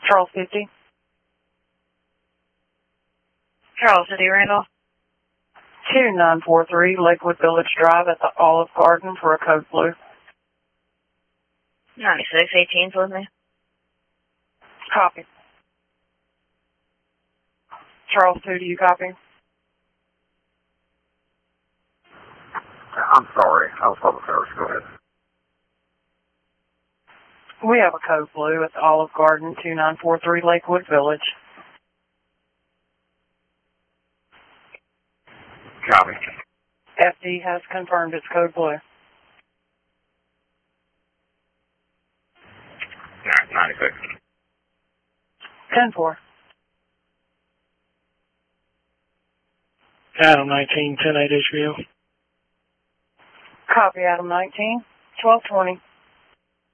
Charles 50. Charles City, Randolph. 2943 Lakewood Village Drive at the Olive Garden for a code blue. 9618's with me. Copy. Charles 2, do you copy? I'm sorry. I was public service. Go ahead. We have a code blue at the Olive Garden, 2943 Lakewood Village. Copy. FD has confirmed it's code blue. 96. 10-4. Adam 19, 10-8 HBO. Copy, Adam 19, 1220.